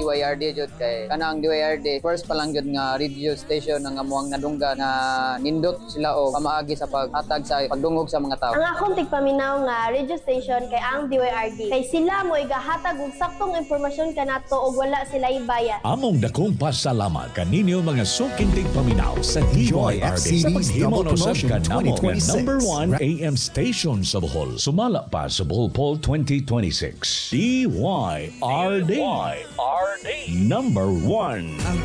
DYRD jud kay kana ang DYRD first pa lang jud nga radio station nga amuang nadungga na nindot sila o pamaagi sa paghatag sa pagdungog sa mga tao. Ang akong tigpaminaw nga radio station kay ang DYRD. Kay sila mo igahatag og saktong impormasyon kanato og wala sila ibayad. Among dakong pasalamat kaninyo mga sukintig paminaw sa DYRD sa paghimo no sa kanamo nga number 1 AM station sa Bohol. Sumala pa sa Bohol Poll 2026. DYRD. Number 1.